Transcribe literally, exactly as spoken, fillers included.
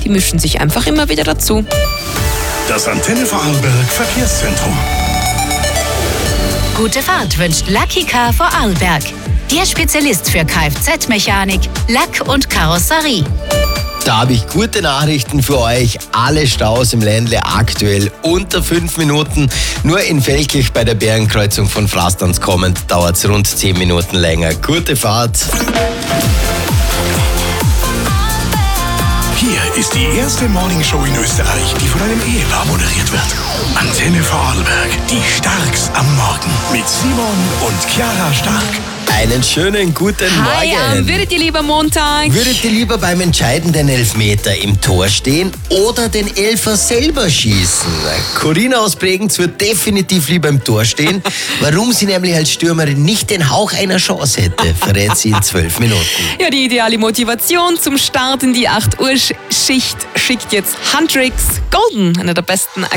die mischen sich einfach immer wieder dazu. Das Antenne Vorarlberg Verkehrszentrum. Gute Fahrt wünscht Lucky Car Vorarlberg. Ihr Spezialist für Kfz-Mechanik, Lack und Karosserie. Da habe ich gute Nachrichten für euch. Alle Staus im Ländle aktuell unter fünf Minuten. Nur in Feldkirch bei der Bärenkreuzung von Frastanz kommend dauert es rund zehn Minuten länger. Gute Fahrt. Hier ist die erste Morningshow in Österreich, die von einem Ehepaar moderiert wird. Antenne Vorarlberg, die Starks am Morgen. Mit Simon und Chiara Stark. Einen schönen guten Hi, Morgen. ähm, würdet ihr lieber Montag? Würdet ihr lieber beim entscheidenden Elfmeter im Tor stehen oder den Elfer selber schießen? Corinna aus Bregenz wird definitiv lieber im Tor stehen. Warum sie nämlich als Stürmerin nicht den Hauch einer Chance hätte, verrät sie in zwölf Minuten. Ja, die ideale Motivation zum Start in die acht Uhr Schicht schickt jetzt Huntrix Golden, einer der besten